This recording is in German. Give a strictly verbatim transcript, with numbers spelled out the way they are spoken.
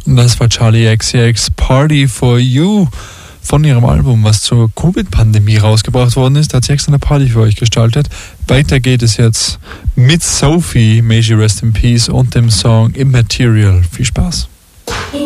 Das war Charli X C X, Party for You, von ihrem Album, was zur Covid-Pandemie rausgebracht worden ist. Da hat sie extra eine Party für euch gestaltet. Weiter geht es jetzt mit Sophie, may she rest in peace, und dem Song Immaterial. Viel Spaß.